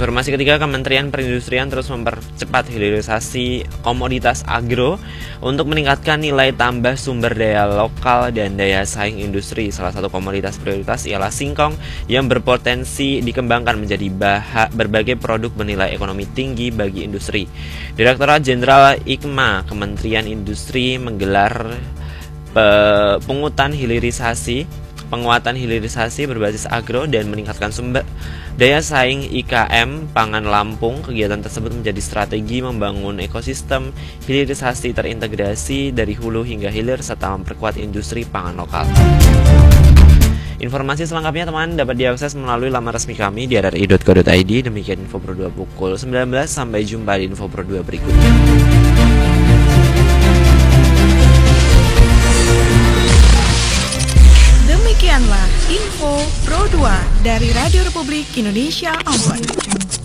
Informasi ketiga, Kementerian Perindustrian terus mempercepat hilirisasi komoditas agro untuk meningkatkan nilai tambah sumber daya lokal dan daya saing industri. Salah satu komoditas prioritas ialah singkong yang berpotensi dikembangkan menjadi berbagai produk bernilai ekonomi tinggi bagi industri. Direktorat Jenderal IKMA Kementerian Industri menggelar penguatan hilirisasi berbasis agro dan meningkatkan sumber daya saing IKM Pangan Lampung. Kegiatan tersebut menjadi strategi membangun ekosistem hilirisasi terintegrasi dari hulu hingga hilir serta memperkuat industri pangan lokal. Informasi selengkapnya teman dapat diakses melalui laman resmi kami di rri.co.id. Demikian Info Pro 2 pukul 19. Sampai jumpa di Info Pro 2 berikutnya. Demikianlah Info Pro 2 dari Radio Republik Indonesia Ambon.